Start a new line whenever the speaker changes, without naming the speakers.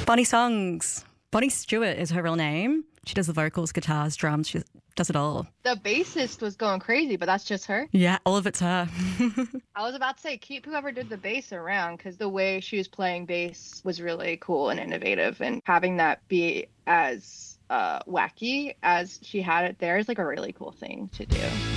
Bonnie Songs. Bonnie Stewart is her real name. She does the vocals, guitars, drums. She does it all.
The bassist was going crazy, but that's just her.
Yeah, all of it's her.
I was about to say, keep whoever did the bass around, because the way she was playing bass was really cool and innovative, and having that be as wacky as she had it there is like a really cool thing to do.